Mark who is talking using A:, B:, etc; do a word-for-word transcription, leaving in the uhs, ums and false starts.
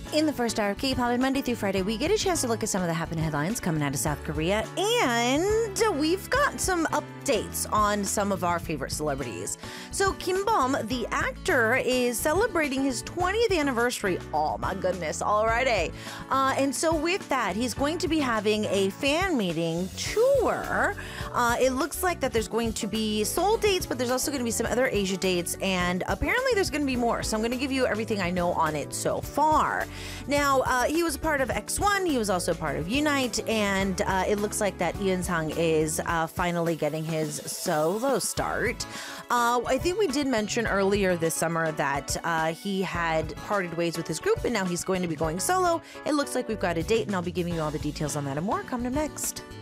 A: In the first hour of K-Pop, Monday through Friday, we get a chance to look at some of the happening headlines coming out of South Korea, and we've got some updates on some of our favorite celebrities. So Kim Bum, the actor, is celebrating his twentieth anniversary. Oh my goodness, alrighty. Uh, and so with that, he's going to be having a fan meeting tour. Uh, it looks like that there's going to be Seoul dates, but there's also going to be some other Asia dates, and apparently there's going to be more. So I'm going to give you everything I know on it so far. Now, uh, he was part of X one, he was also part of Unite, and uh, it looks like that Yoon Sang is uh, finally getting his solo start. Uh, I think we did mention earlier this summer that uh, he had parted ways with his group, and now he's going to be going solo. It looks like we've got a date, and I'll be giving you all the details on that and more coming up next.